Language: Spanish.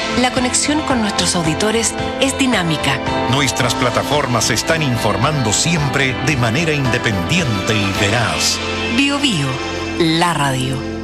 La conexión con nuestros auditores es dinámica. Nuestras plataformas están informando siempre de manera independiente y veraz. Bio Bio, la radio.